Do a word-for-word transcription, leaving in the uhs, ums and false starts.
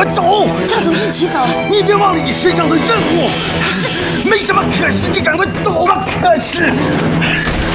我走。 要走一起走。 你别忘了你身上的任务。 可是， 没什么可是，你赶快走吧。可是。